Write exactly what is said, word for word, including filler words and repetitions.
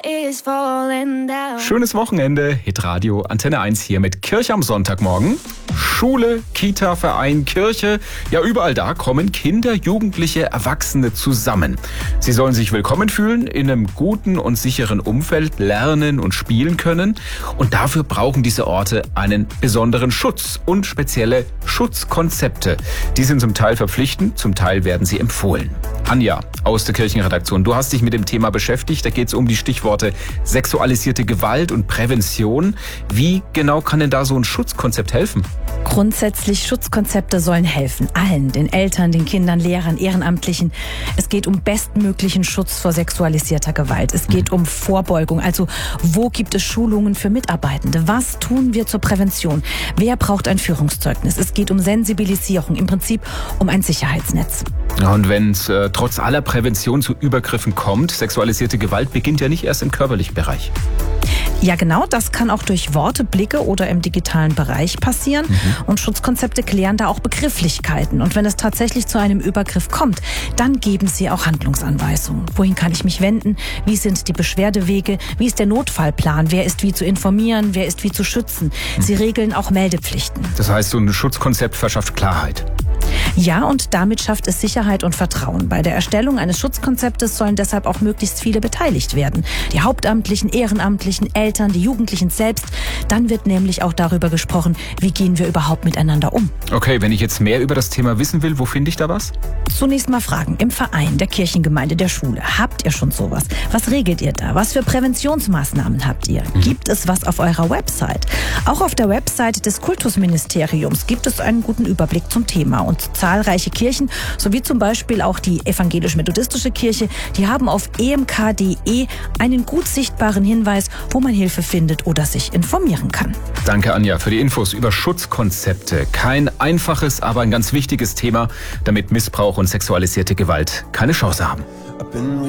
is falling down. Schönes Wochenende, Hitradio Antenne eins hier mit Kirche am Sonntagmorgen. Schule, Kita, Verein, Kirche, ja überall da kommen Kinder, Jugendliche, Erwachsene zusammen. Sie sollen sich willkommen fühlen, in einem guten und sicheren Umfeld lernen und spielen können. Und dafür brauchen diese Orte einen besonderen Schutz und spezielle Schutzkonzepte. Die sind zum Teil verpflichtend, zum Teil werden sie empfohlen. Anja aus der Kirchenredaktion, du hast dich mit dem Thema beschäftigt. Da geht es um die Stichworte sexualisierte Gewalt und Prävention. Wie genau kann denn da so ein Schutzkonzept helfen? Grundsätzlich, Schutzkonzepte sollen helfen. Allen, den Eltern, den Kindern, Lehrern, Ehrenamtlichen. Es geht um bestmöglichen Schutz vor sexualisierter Gewalt. Es geht um Vorbeugung. Also, wo gibt es Schulungen für Mitarbeitende? Was tun wir zur Prävention? Wer braucht ein Führungszeugnis? Es geht um Sensibilisierung, im Prinzip um ein Sicherheitsnetz. Ja, und wenn es äh, trotz aller Prävention zu Übergriffen kommt, sexualisierte Gewalt beginnt ja nicht erst im körperlichen Bereich. Ja, genau, das kann auch durch Worte, Blicke oder im digitalen Bereich passieren. Mhm. Und Schutzkonzepte klären da auch Begrifflichkeiten. Und wenn es tatsächlich zu einem Übergriff kommt, dann geben sie auch Handlungsanweisungen. Wohin kann ich mich wenden? Wie sind die Beschwerdewege? Wie ist der Notfallplan? Wer ist wie zu informieren? Wer ist wie zu schützen? Mhm. Sie regeln auch Meldepflichten. Das heißt, so ein Schutzkonzept verschafft Klarheit. Ja, und damit schafft es Sicherheit und Vertrauen. Bei der Erstellung eines Schutzkonzeptes sollen deshalb auch möglichst viele beteiligt werden. Die Hauptamtlichen, Ehrenamtlichen, Eltern, die Jugendlichen selbst. Dann wird nämlich auch darüber gesprochen, wie gehen wir überhaupt miteinander um. Okay, wenn ich jetzt mehr über das Thema wissen will, wo finde ich da was? Zunächst mal fragen, im Verein, der Kirchengemeinde, der Schule. Habt ihr schon sowas? Was regelt ihr da? Was für Präventionsmaßnahmen habt ihr? Mhm. Gibt es was auf eurer Website? Auch auf der Website des Kultusministeriums gibt es einen guten Überblick zum Thema. Und zahlreiche Kirchen, sowie zum Beispiel auch die evangelisch-methodistische Kirche, die haben auf e m k punkt d e einen gut sichtbaren Hinweis, wo man Hilfe findet oder sich informieren kann. Danke, Anja, für die Infos über Schutzkonzepte. Kein einfaches, aber ein ganz wichtiges Thema, damit Missbrauch und sexualisierte Gewalt keine Chance haben.